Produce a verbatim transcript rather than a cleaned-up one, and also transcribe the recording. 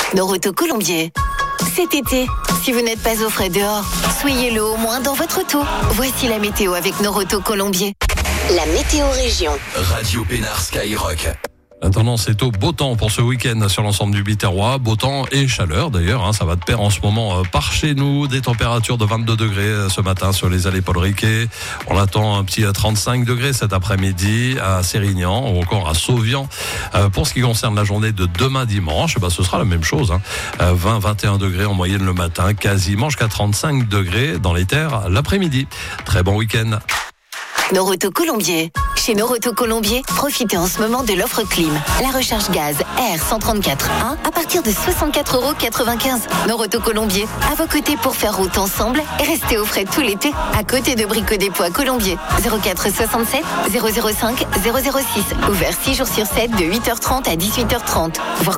Noroto Colombier. Cet été, si vous n'êtes pas au frais dehors, soyez-le au moins dans votre auto. Voici la météo avec Noroto Colombier. La météo région. Radio Pénard Skyrock. La tendance est au beau temps pour ce week-end sur l'ensemble du Biterrois. Beau temps et chaleur d'ailleurs, hein, ça va de pair en ce moment euh, par chez nous. Des températures de vingt-deux degrés euh, ce matin sur les allées Paul Riquet. On attend un petit euh, trente-cinq degrés cet après-midi à Sérignan ou encore à Sauvian. Euh, pour ce qui concerne la journée de demain dimanche, bah, ce sera la même chose. Hein. Euh, vingt à vingt et un degrés en moyenne le matin, quasiment jusqu'à trente-cinq degrés dans les terres l'après-midi. Très bon week-end. Noroto Colombier. Chez Noroto Colombier, profitez en ce moment de l'offre clim. La recharge gaz R cent trente-quatre un à partir de soixante-quatre euros quatre-vingt-quinze. Noroto Colombier, à vos côtés pour faire route ensemble et rester au frais tout l'été. À côté de Brico Dépôt à Colombier. zéro quatre soixante-sept zéro zéro cinq zéro zéro six. Ouvert six jours sur sept de huit heures trente à dix-huit heures trente. Voire